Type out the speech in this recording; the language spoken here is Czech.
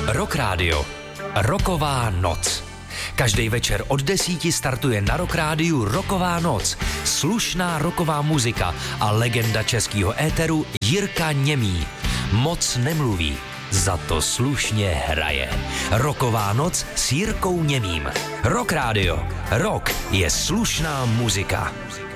Rock Radio. Rocková noc. Každý večer od 10 startuje na Rock Rádiu Rocková noc. Slušná rocková muzika a legenda českého éteru Jirka Němý. Moc nemluví, za to slušně hraje. Rocková noc s Jirkou Němým. Rock Radio. Rock je slušná muzika.